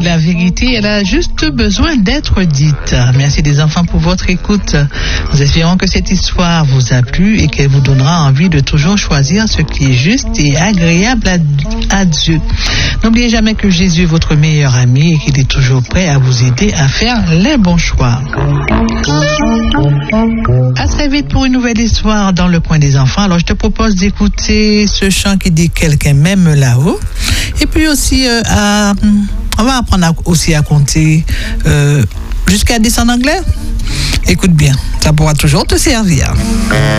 La vérité, elle a juste besoin d'être dite. Merci les enfants pour votre écoute. Nous espérons que cette histoire vous a plu et qu'elle vous donnera envie de toujours choisir ce qui est juste et agréable à Dieu. N'oubliez jamais que Jésus est votre meilleur ami et qu'il est toujours prêt à vous aider à faire les bons choix. À très vite pour une nouvelle histoire dans le coin des enfants. Alors je te propose d'écouter ce chant qui dit quelqu'un m'aime là-haut. Et puis aussi on va apprendre aussi à compter jusqu'à 10 en anglais. Écoute bien, ça pourra toujours te servir.